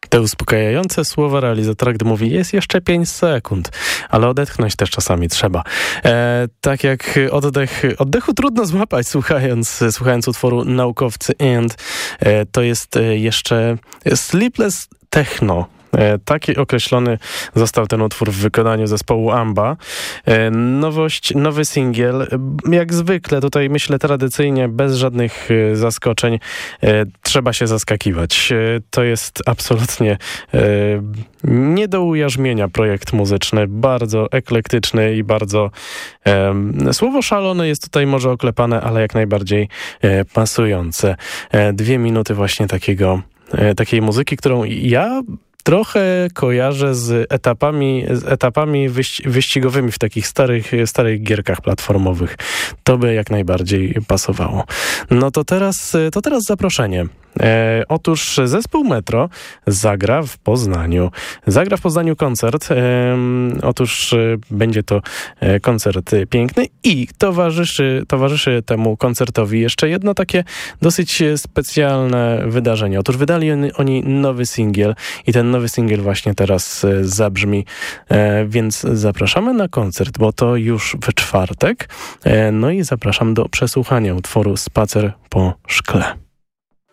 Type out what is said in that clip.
Te uspokajające słowa realizatora, gdy mówi, jest jeszcze 5 sekund, ale odetchnąć też czasami trzeba. Tak jak oddechu trudno złapać, słuchając utworu Naukowcy and to jest jeszcze Sleepless Techno. Taki określony został ten utwór w wykonaniu zespołu Amba. Nowy singiel, jak zwykle, tutaj myślę tradycyjnie, bez żadnych zaskoczeń, trzeba się zaskakiwać. To jest absolutnie nie do ujarzmienia projekt muzyczny, bardzo eklektyczny i bardzo słowo szalone jest tutaj może oklepane, ale jak najbardziej pasujące. 2 minuty właśnie takiej muzyki, którą ja trochę kojarzę z etapami wyścigowymi w takich starych gierkach platformowych. To by jak najbardziej pasowało. No to teraz zaproszenie. Otóż zespół Metro zagra w Poznaniu koncert. Otóż będzie to koncert piękny i towarzyszy temu koncertowi jeszcze jedno takie dosyć specjalne wydarzenie. Otóż wydali oni nowy singiel i ten nowy singiel właśnie teraz zabrzmi, więc zapraszamy na koncert, bo to już w czwartek. No i zapraszam do przesłuchania utworu Spacer po szkle.